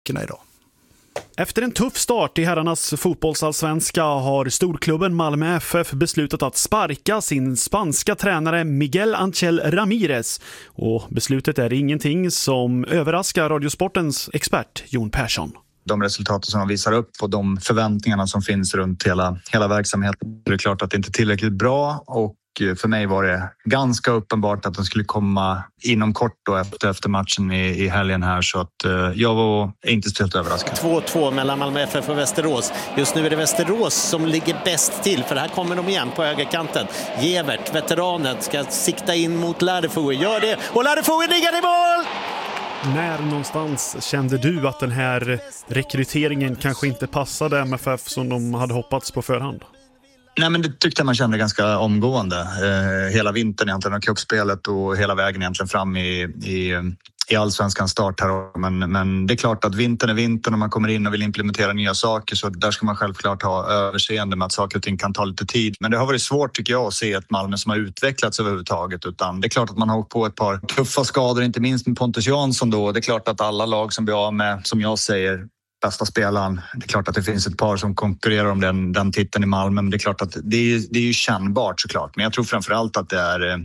veckorna idag. Efter en tuff start i herrarnas fotbollsallsvenska har storklubben Malmö FF beslutat att sparka sin spanska tränare Miguel Ángel Ramírez. Och beslutet är ingenting som överraskar Radiosportens expert Jon Persson. De resultat som de visar upp och de förväntningarna som finns runt hela verksamheten. Det är klart att det inte är tillräckligt bra, och för mig var det ganska uppenbart att den skulle komma inom kort då efter matchen i helgen här, så att jag var inte speciellt överraskad. 2-2 mellan Malmö FF och Västerås. Just nu är det Västerås som ligger bäst till, för här kommer de igen på högerkanten. Gevert, veteranen, ska sikta in mot Läderfoe. Gör det, och Läderfoe ligger i mål! När någonstans kände du att den här rekryteringen kanske inte passade MFF som de hade hoppats på förhand? Nej, men det tyckte man kände ganska omgående. Hela vintern egentligen, och kuppspelet och hela vägen egentligen fram i allsvenskans start här. Men det är klart att vintern är vintern och man kommer in och vill implementera nya saker, så där ska man självklart ha överseende med att saker och ting kan ta lite tid. Men det har varit svårt, tycker jag, att se ett Malmö som har utvecklats överhuvudtaget, utan det är klart att man har åkt på ett par tuffa skador, inte minst med Pontus Jansson då. Det är klart att alla lag som blir av med, som jag säger, bästa spelaren. Det är klart att det finns ett par som konkurrerar om den titeln i Malmö, men det är klart att det är ju kännbart såklart. Men jag tror framförallt att det är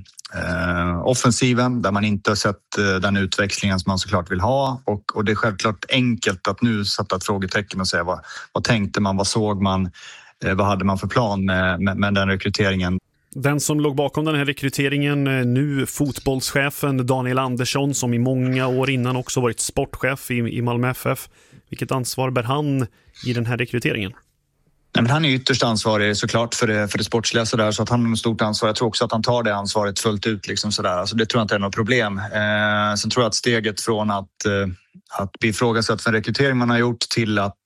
offensiven där man inte har sett den utväxlingen som man såklart vill ha, och det är självklart enkelt att nu sätta ett frågetecken och säga vad tänkte man, vad såg man, vad hade man för plan med den rekryteringen. Den som låg bakom den här rekryteringen, nu fotbollschefen Daniel Andersson, som i många år innan också varit sportchef i Malmö FF. Vilket ansvar bär han i den här rekryteringen? Nej, men han är ytterst ansvarig såklart för det sportsliga så att han har ett stort ansvar. Jag tror också att han tar det ansvaret fullt ut liksom sådär. Alltså, det tror jag inte är något problem. Sen tror jag att steget från att bli ifrågasatt för en rekrytering man har gjort till att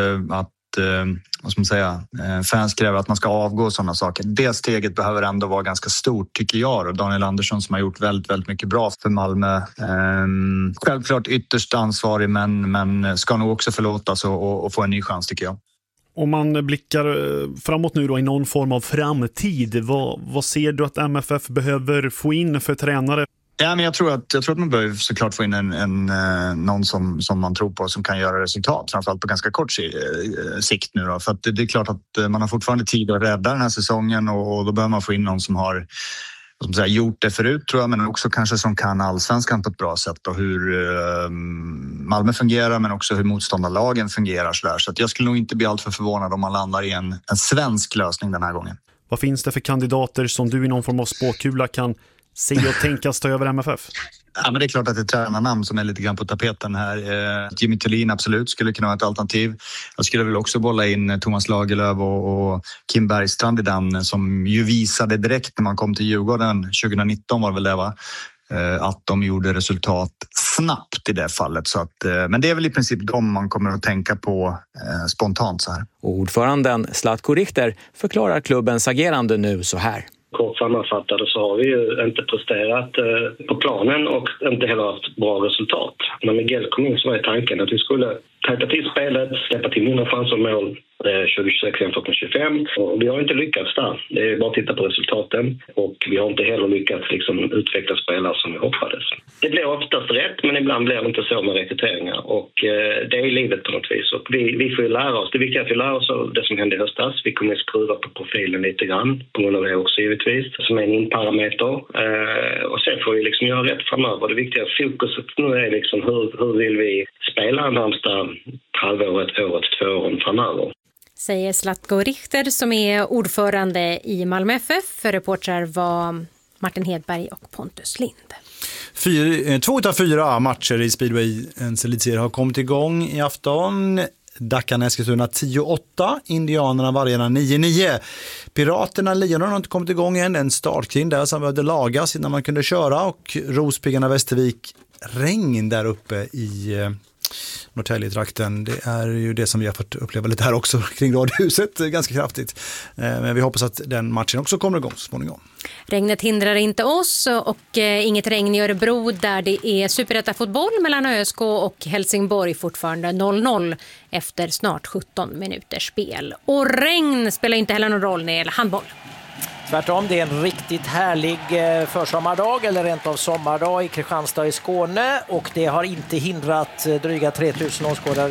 vad ska man säga, fans kräver att man ska avgå och sådana saker. Det steget behöver ändå vara ganska stort, tycker jag. Och Daniel Andersson som har gjort väldigt, väldigt mycket bra för Malmö. Självklart ytterst ansvarig, men ska nog också förlåtas och få en ny chans, tycker jag. Om man blickar framåt nu då i någon form av framtid, vad ser du att MFF behöver få in för tränare? Ja, men jag tror att man behöver såklart få in någon som man tror på som kan göra resultat, framförallt på ganska kort sikt nu då. För att det är klart att man har fortfarande tid att rädda den här säsongen, och då behöver man få in någon som har gjort det förut, tror jag, men också kanske som kan allsvenskan på ett bra sätt, och hur Malmö fungerar, men också hur motståndarlagen fungerar så att jag skulle nog inte bli alltför förvånad om man landar i en svensk lösning den här gången. Vad finns det för kandidater som du i någon form av spåkula kan se och tänkas ta över MFF? Ja, men det är klart att det är tränarnamn som är lite grann på tapeten här. Jimmy Tillin absolut skulle kunna vara ett alternativ. Jag skulle väl också bolla in Thomas Lagerlöf och Kim Bergstrand i den, som ju visade direkt när man kom till Djurgården 2019 var det väl det, va? Att de gjorde resultat snabbt i det fallet. Så att, men det är väl i princip de man kommer att tänka på spontant så här. Ordföranden Zlatko Richter förklarar klubbens agerande nu så här. Kort sammanfattade så har vi ju inte presterat på planen och inte heller haft bra resultat. När Miguel kom in så var tanken att vi skulle tajta till spelet, släppa till mindre chanser och mål 2026 jämfört med 25. Och vi har inte lyckats där. Det är bara att titta på resultaten. Och vi har inte heller lyckats utveckla spelare som vi hoppades. Det blir oftast rätt, men ibland blir det inte så med rekryteringar. Och det är livet på något vis. Och vi får ju lära oss. Det är viktigt att vi lär oss av det som hände i höstas. Vi kommer att skruva på profilen lite grann. På grund av det också givetvis. Som är en inparameter. Och sen får vi göra rätt framöver. Det viktiga fokuset nu är hur vill vi spela närmsta halvåret, 2 åren framöver. Säger Zlatko Richter som är ordförande i Malmö FF. För reportrar var Martin Hedberg och Pontus Lind. 2 av 4 matcher i Speedway elitserie har kommit igång i afton. Dackarna Eskilstuna 10-8, Indianerna Vargarna 9-9. Piraterna Lejonen har inte kommit igång än. En startkring där som behövde lagas innan man kunde köra. Och Rospiggarna Västervik regn där uppe i Norrtäljetrakten. Det är ju det som vi har fått uppleva lite här också kring radhuset ganska kraftigt. Men vi hoppas att den matchen också kommer igång så småningom. Regnet hindrar inte oss och inget regn i Örebro där det är superettan-fotboll mellan ÖSK och Helsingborg fortfarande 0-0 efter snart 17 minuters spel. Och regn spelar inte heller någon roll när det gäller handboll. Tvärtom, det är en riktigt härlig försommardag eller rent av sommardag i Kristianstad i Skåne och det har inte hindrat dryga 3000 åskådare